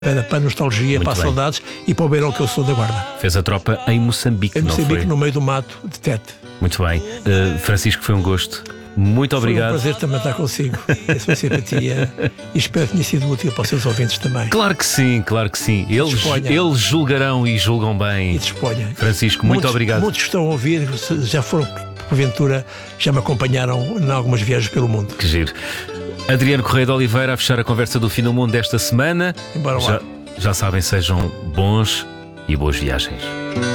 para a nostalgia, Muito para as bem. saudades e para o beirão que eu sou da Guarda. Fez a tropa em Moçambique, Em não Moçambique, foi? no meio do mato de Tete. Muito bem. Francisco, foi um gosto. Muito Foi um obrigado. prazer também estar consigo. A sua simpatia. E espero que tenha sido útil para os seus ouvintes também. Claro que sim, claro que sim. Eles julgarão e julgam E bem. disponha. Francisco, muito obrigado. Muitos que estão a ouvir já foram, porventura, já me acompanharam em algumas viagens pelo mundo. Que giro. Adriano Correia de Oliveira a fechar a conversa do Fim do Mundo desta semana. Embora lá. Já sabem, sejam bons e boas viagens.